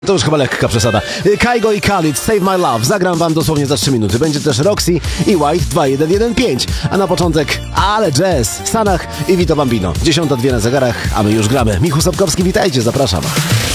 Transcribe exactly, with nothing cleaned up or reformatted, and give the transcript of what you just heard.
To już chyba lekka przesada. Kygo i Khalid, Save My Love. Zagram wam dosłownie za trzy minuty. Będzie też Roxy i White dwa jeden jeden pięć. A na początek, ale jazz, Sanach i Vito Bambino. Dziesiąta dwie na zegarach, a my już gramy. Michał Sapkowski, witajcie, zapraszam.